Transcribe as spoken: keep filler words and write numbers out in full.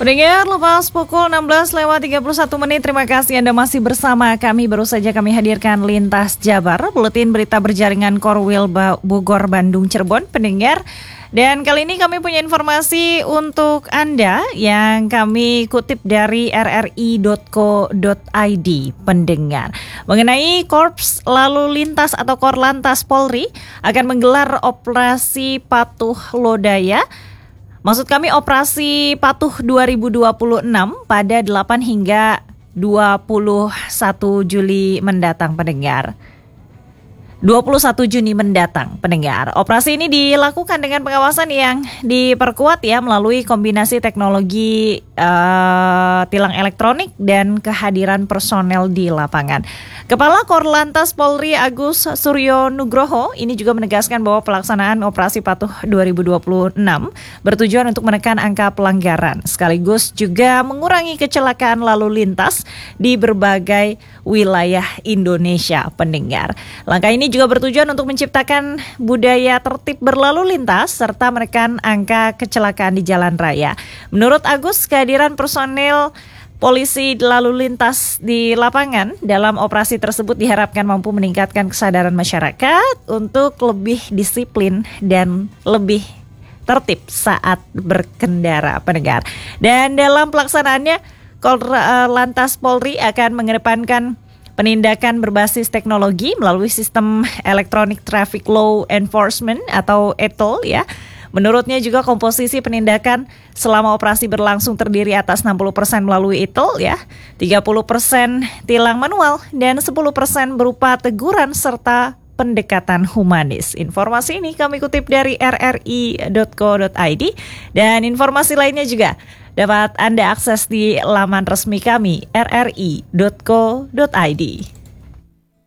Pendengar, lepas pukul enam belas lewat tiga puluh satu menit, terima kasih Anda masih bersama kami. Baru saja kami hadirkan Lintas Jabar, buletin berita berjaringan Korwil Bogor, Bandung, Cirebon, pendengar. Dan kali ini kami punya informasi untuk Anda yang kami kutip dari r r i dot co dot i d, pendengar. Mengenai Korps Lalu Lintas atau Korlantas Polri akan menggelar operasi Patuh Lodaya. Maksud kami operasi Patuh dua ribu dua puluh enam pada delapan hingga dua puluh satu Juli mendatang, pendengar. dua puluh satu Juni mendatang, pendengar. Operasi ini dilakukan dengan pengawasan yang diperkuat ya melalui kombinasi teknologi uh, tilang elektronik dan kehadiran personel di lapangan. Kepala Korlantas Polri Agus Suryo Nugroho ini juga menegaskan bahwa pelaksanaan operasi Patuh dua ribu dua puluh enam bertujuan untuk menekan angka pelanggaran sekaligus juga mengurangi kecelakaan lalu lintas di berbagai wilayah Indonesia, pendengar. Langkah ini juga bertujuan untuk menciptakan budaya tertib berlalu lintas serta menekan angka kecelakaan di jalan raya. Menurut Agus, kehadiran personel polisi lalu lintas di lapangan dalam operasi tersebut diharapkan mampu meningkatkan kesadaran masyarakat untuk lebih disiplin dan lebih tertib saat berkendara, pendengar. Dan dalam pelaksanaannya, Korlantas Polri akan mengedepankan penindakan berbasis teknologi melalui sistem Electronic Traffic Law Enforcement atau E T L ya. Menurutnya juga komposisi penindakan selama operasi berlangsung terdiri atas enam puluh persen melalui E T L ya, tiga puluh persen tilang manual dan sepuluh persen berupa teguran serta pendekatan humanis. Informasi ini kami kutip dari r r i dot co dot i d dan informasi lainnya juga dapat Anda akses di laman resmi kami r r i dot co dot i d.